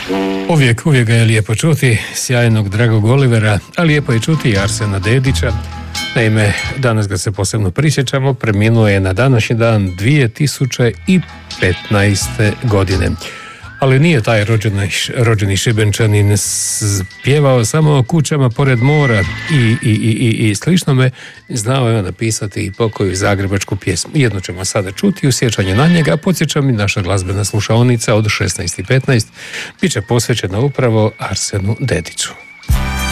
Uvijek ga je lijepo čuti, sjajnog dragog Olivera, a lijepo je čuti i Arsena Dedića. Naime, danas ga se posebno prisjećamo, preminuo je na današnji dan 2015. godine. Ali nije taj rođeni Šibenčanin pjevao samo o kućama pored mora i sličnome, znao je napisati i pokoju zagrebačku pjesmu. Jedno ćemo sada čuti u sjećanje na njega, a podsjećam i naša glazbena slušaonica od 16:15 bit će posvećena upravo Arsenu Dediću.